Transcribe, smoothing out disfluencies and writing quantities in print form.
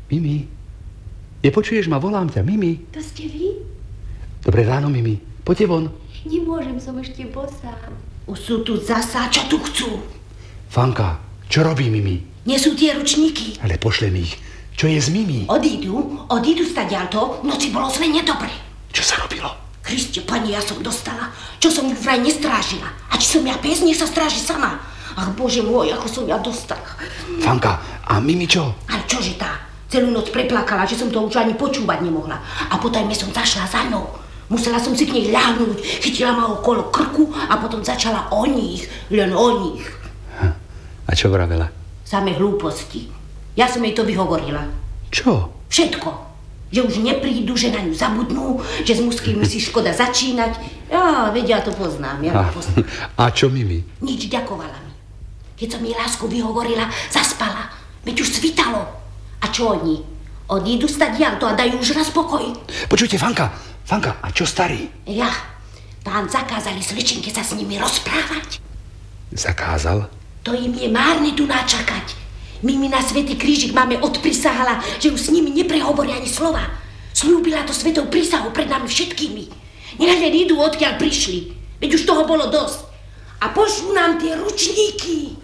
Mimi, nepočuješ ma? Volám ťa, Mimi. To ste vy? Dobré ráno, Mimi. Poďte von. Nemôžem, som ešte bosá. Už sú tu zasa, čo tu chcú? Fanka, čo robí Mimi? Nesú tie ručníky. Ale pošlem ich. Čo je s Mimi? Odídu stadiaľto, v noci bolo zle nedobre. Čo sa robilo? Kriste, pani, ja som dostala. Čo som ju vraj nestrážila. A či som ja pes, nech sa stráži sama. Ach, Bože môj, ako som ja dostala. Fanka, a Mimi čo? Ale čože tá? Celú noc preplakala, že som to už ani počúvať nemohla. A potom som zašla za ňou. Musela som si k nej ľahnúť, chytila ma okolo krku a potom začala o nich, len o nich. A čo vravela? Same hlúposti. Ja som jej to vyhovorila. Čo? Všetko. Že už neprídu, že na ňu zabudnú, že s mužskými si škoda začínať. Ja, veď ja to poznám, A čo Mimi? Nič, ďakovala mi. Keď som jej lásku vyhovorila, zaspala. Veď už svitalo. A čo oni? Odídu stadiaľto a dajú už raz pokoj. Počujte, Fanka, a čo starý? Ja, pán zakázali slečinke sa s nimi rozprávať. Zakázal? To im je márne tu načakať. Mimi na Svätý krížik máme odprisahala, že už s nimi neprehovorí ani slova. Sľúbila to svetou prísahou pred nami všetkými. Nech len idú, odkiaľ prišli. Veď už toho bolo dosť. A pošlú nám tie ručníky.